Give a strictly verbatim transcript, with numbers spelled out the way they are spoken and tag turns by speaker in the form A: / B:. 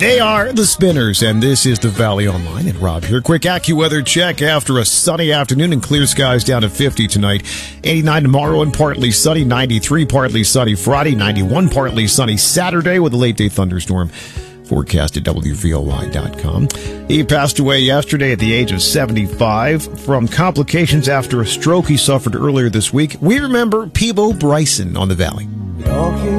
A: They are the Spinners, and this is the Valley Online. And Rob here. Quick AccuWeather check after a sunny afternoon and clear skies down to fifty tonight. eighty-nine tomorrow and partly sunny. ninety-three partly sunny Friday. ninety-one partly sunny Saturday with a late-day thunderstorm forecast at W V O Y dot com. He passed away yesterday at the age of seventy-five from complications after a stroke he suffered earlier this week. We remember Peabo Bryson on the Valley.